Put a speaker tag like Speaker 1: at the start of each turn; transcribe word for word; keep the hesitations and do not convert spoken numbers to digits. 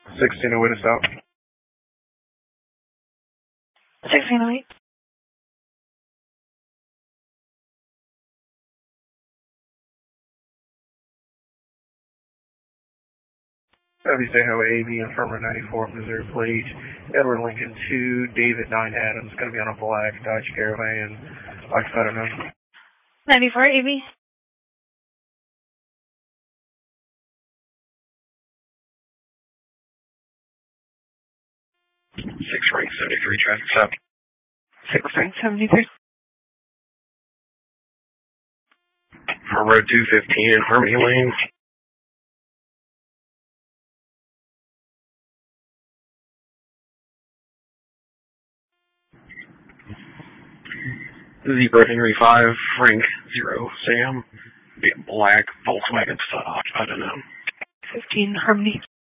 Speaker 1: sixteen oh eight is out.
Speaker 2: sixteen oh eight.
Speaker 1: W Say Highway A V and Farmer ninety-four, Missouri plate. Edward Lincoln two, David nine Adams, going to be on a black Dodge Caravan, occupied unknown.
Speaker 2: ninety-four A V.
Speaker 1: six rank seventy-three, traffic stop.
Speaker 2: six rank seventy-three.
Speaker 1: For Road two fifteen in Harmony Lane. Zebra Henry five, Frank zero, Sam. Be a black Volkswagen occupied unknown.
Speaker 2: fifteen Harmony.